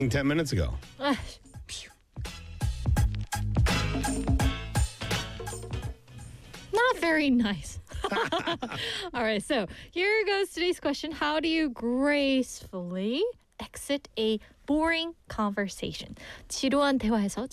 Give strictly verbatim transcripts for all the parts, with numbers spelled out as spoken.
ten minutes ago. Ah, phew. Not very nice. All right, so here goes today's question. How do you gracefully exit a boring conversation? 지루한 대화에서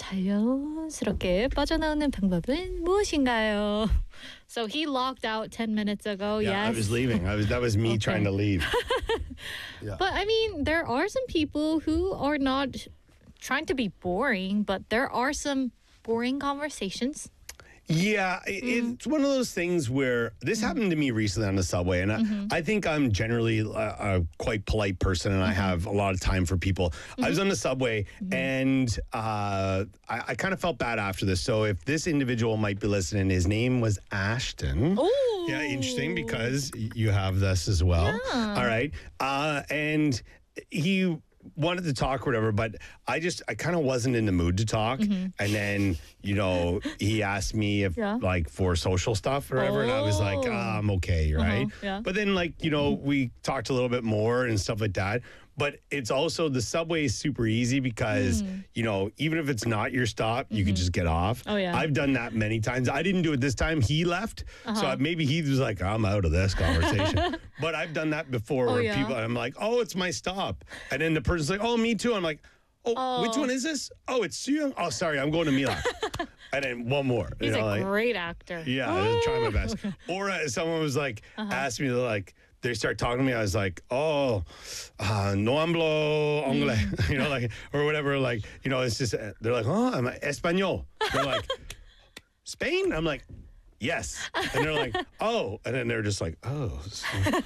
자연스럽게 빠져나오는 방법은 무엇인가요? So he logged out ten minutes ago. Yeah, yes. I was leaving. I was that was me Okay. trying to leave. Yeah. But I mean, there are some people who are not trying to be boring, but there are some boring conversations. Yeah, it, it's one of those things where this happened to me recently on the subway, and I, I think I'm generally a, a quite polite person, and I have a lot of time for people. I was on the subway, and uh, I, I kind of felt bad after this. So if this individual might be listening, his name was Ashton. Ooh. Yeah, interesting because y- you have this as well. Yeah. All right, uh, and he wanted to talk or whatever, but I just I kind of wasn't in the mood to talk. And then you know he asked me if Yeah. like for social stuff or whatever, and I was like, Oh. ah, I'm okay, right? yeah. But then like you know we talked a little bit more and stuff like that. But it's also the subway is super easy because you know even if it's not your stop, you can just get off. Oh, yeah. I've done that many times. I didn't do it this time. He left, so I, maybe he was like, I'm out of this conversation. But I've done that before Oh, where yeah. people, I'm like, oh, it's my stop, and then the person's like, oh, me too. I'm like, oh, which Oh. one is this? Oh, it's you. Oh, sorry, I'm going to Mila. And then one more. He's you know, a like, great actor. yeah, I was trying my best. Or uh, someone was like, asked me to like, they start talking to me. I was like, oh, uh, no hablo inglés, you know, like, or whatever. Like, you know, it's just, uh, they're like, oh, I'm español. They're like, Spain? I'm like, yes. And they're like, oh. And then they're just like, oh. So-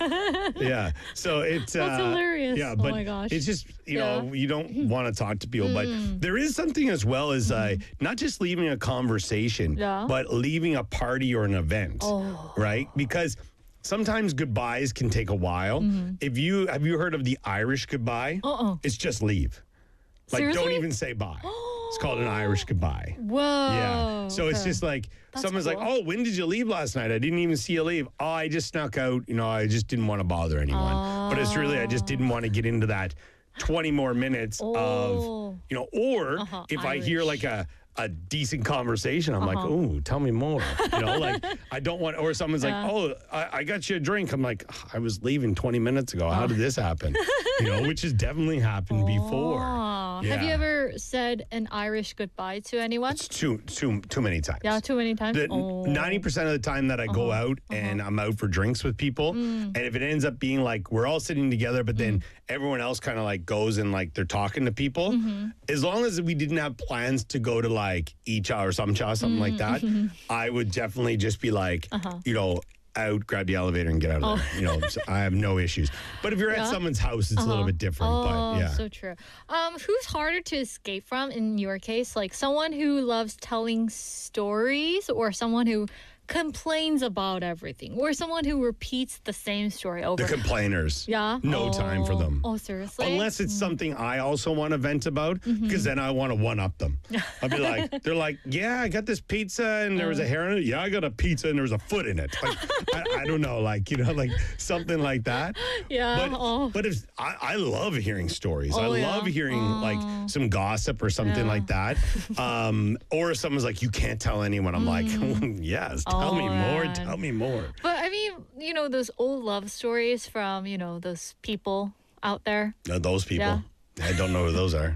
yeah. So it's. That's uh, hilarious. Yeah. Oh But my gosh. it's just, you Yeah. know, you don't want to talk to people. But there is something as well as uh, not just leaving a conversation, Yeah. but leaving a party or an event. Oh. Right? Because sometimes goodbyes can take a while. If you have you heard of the Irish goodbye? Uh-uh. It's just leave. Like don't Seriously? even say bye. It's called an Irish goodbye. Whoa. Yeah. So it's okay. just like That's someone's like, cool. "Oh, when did you leave last night? I didn't even see you leave. Oh, I just snuck out. You know, I just didn't want to bother anyone. But it's really I just didn't want to get into that twenty more minutes Oh. of, you know, or Uh-huh, if I hear Irish. like a a decent conversation, I'm like, Uh-huh. "Ooh, tell me more." You know, like I don't want or someone's Yeah. like, "Oh, I, I got you a drink." I'm like, "I was leaving twenty minutes ago. How did this happen?" You know, which has definitely happened before. Oh. Have you Yeah. ever said an Irish goodbye to anyone? It's too too too many times. Yeah, too many times. The oh. ninety percent of the time that I go out and I'm out for drinks with people, Mm. and if it ends up being like we're all sitting together, but then everyone else kind of like goes and like they're talking to people, Mm-hmm. as long as we didn't have plans to go to like Icha or some cha, something like that, Mm-hmm. I would definitely just be like, Uh-huh. you know, out, grab the elevator and get out of there. You know, so I have no issues. But if you're at Oh. Yeah. someone's house, it's a little bit different. Oh, but yeah. so true. Um, who's harder to escape from in your case? Like someone who loves telling stories, or someone who complains about everything, or someone who repeats the same story over? The complainers. yeah. No time for Oh. them. Oh, seriously? Unless it's something I also want to vent about, because then I want to one up them. I'll be like, they're like, yeah, I got this pizza and there was a hair in it. Yeah, I got a pizza and there was a foot in it. Like, I, I don't know, like, you know, like something like that. Yeah. But, oh. but if I, I love hearing stories, I Oh, yeah. love hearing like some gossip or something Yeah. like that. Um, or if someone's like, you can't tell anyone, I'm like, yes, tell me Oh, more, man. tell me more. But I mean, you know, those old love stories from, you know, those people out there. Uh, those people, Yeah. I don't know who those are.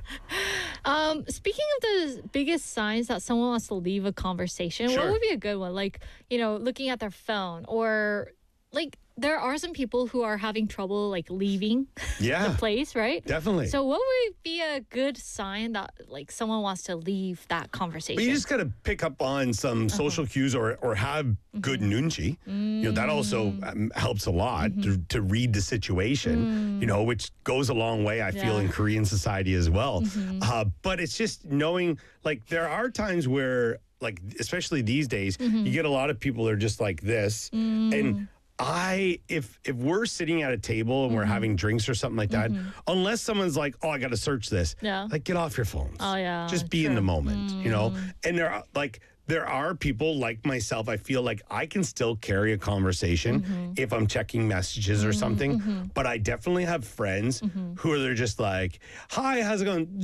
Um, speaking of the biggest signs that someone wants to leave a conversation, Sure. what would be a good one? Like, you know, looking at their phone, or like there are some people who are having trouble like leaving Yeah, the place, right? definitely. So what would be a good sign that like someone wants to leave that conversation? But you just got to pick up on some social cues or or have good nunchi. You know, that also um, helps a lot to, to read the situation, you know, which goes a long way, I feel, Yeah. in Korean society as well. Uh, but it's just knowing, like, there are times where, like, especially these days, you get a lot of people that are just like this. And I if if we're sitting at a table and we're having drinks or something like that, unless someone's like, "Oh, I got to search this," Yeah. like get off your phones. Oh, yeah, just be in the true. moment, you know. And there are like there are people like myself. I feel like I can still carry a conversation if I'm checking messages or something. But I definitely have friends who are they're just like, "Hi, how's it going?"